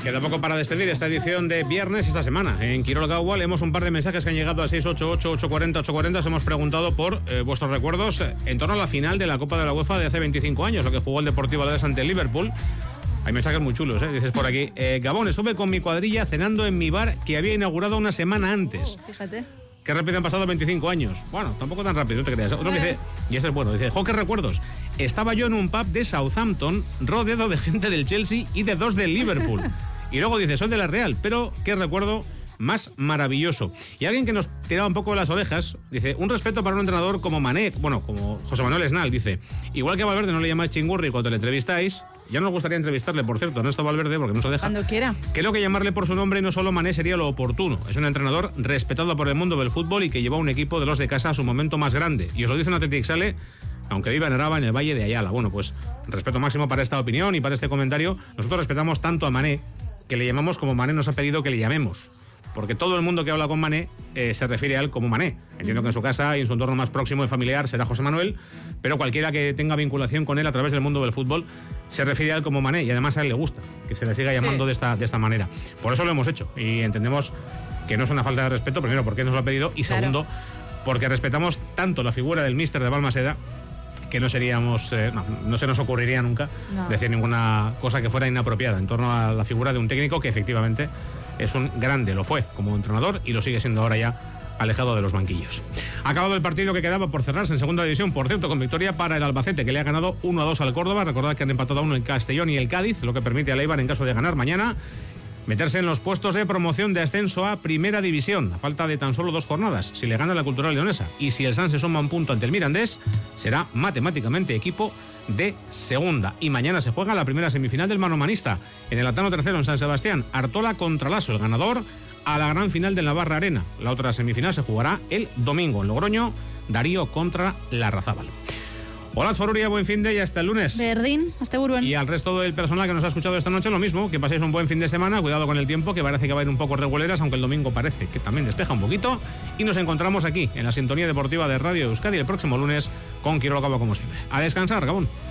Queda poco para despedir esta edición de viernes esta semana. En Quirol Gaua leemos un par de mensajes que han llegado a 688-840-840. Os hemos preguntado por vuestros recuerdos en torno a la final de la Copa de la UEFA de hace 25 años, lo que jugó el Deportivo Alavés ante el Liverpool. Hay mensajes muy chulos, dices por aquí. Gabón, estuve con mi cuadrilla cenando en mi bar que había inaugurado una semana antes. Fíjate. Qué rápido han pasado 25 años. Bueno, tampoco tan rápido, no te creas. Otro que dice, y ese es bueno, dice, qué recuerdos. Estaba yo en un pub de Southampton rodeado de gente del Chelsea y de 2 del Liverpool. Y luego dice, soy de la Real, pero qué recuerdo más maravilloso. Y alguien que nos tiraba un poco las orejas, dice, un respeto para un entrenador como Mané, bueno, como José Manuel Esnal, dice, igual que a Valverde no le llamáis chingurri cuando le entrevistáis, ya nos gustaría entrevistarle, por cierto, a Ernesto Valverde, porque no se deja. Cuando quiera. Creo que llamarle por su nombre no solo Mané sería lo oportuno. Es un entrenador respetado por el mundo del fútbol y que llevó a un equipo de los de casa a su momento más grande. Y os lo dice un Athletic Sale, aunque viva en Araba, en el Valle de Ayala. Bueno, pues respeto máximo para esta opinión y para este comentario. Nosotros respetamos tanto a Mané, que le llamamos como Mané nos ha pedido que le llamemos. Porque todo el mundo que habla con Mané se refiere a él como Mané. Entiendo que en su casa y en su entorno más próximo y familiar será José Manuel, pero cualquiera que tenga vinculación con él a través del mundo del fútbol se refiere a él como Mané, y además a él le gusta que se le siga llamando de esta manera. Por eso lo hemos hecho y entendemos que no es una falta de respeto, primero porque nos lo ha pedido y segundo porque respetamos tanto la figura del míster de Balmaseda que no seríamos, no se nos ocurriría nunca decir ninguna cosa que fuera inapropiada en torno a la figura de un técnico que efectivamente es un grande, lo fue como entrenador y lo sigue siendo ahora ya alejado de los banquillos. Ha acabado el partido que quedaba por cerrarse en segunda división, por cierto, con victoria para el Albacete, que le ha ganado 1-2 al Córdoba. Recordad que han empatado 1 el Castellón y el Cádiz, lo que permite al Eibar, en caso de ganar mañana, meterse en los puestos de promoción de ascenso a Primera División, a falta de tan solo 2 jornadas, si le gana la Cultural Leonesa. Y si el San se suma un punto ante el Mirandés, será matemáticamente equipo de segunda. Y mañana se juega la primera semifinal del manomanista en el Atano III en San Sebastián. Artola contra Lasso, el ganador a la gran final del Navarra Arena. La otra semifinal se jugará el domingo en Logroño, Darío contra Larrazábal. Hola, Foruria, buen fin de y hasta el lunes. Berdín, hasta Buruen. Y al resto del personal que nos ha escuchado esta noche lo mismo, que paséis un buen fin de semana, cuidado con el tiempo, que parece que va a ir un poco reguleras, aunque el domingo parece que también despeja un poquito, y nos encontramos aquí, en la sintonía deportiva de Radio Euskadi, el próximo lunes, con Quirol Gaua como siempre. A descansar, Gabón.